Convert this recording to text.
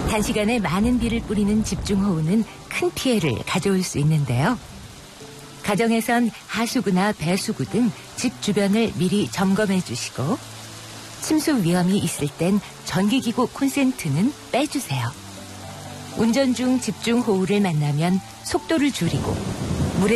단시간에 많은 비를 뿌리는 집중호우는 큰 피해를 가져올 수 있는데요. 가정에선 하수구나 배수구 등 집 주변을 미리 점검해 주시고 침수 위험이 있을 땐 전기기구 콘센트는 빼주세요. 운전 중 집중호우를 만나면 속도를 줄이고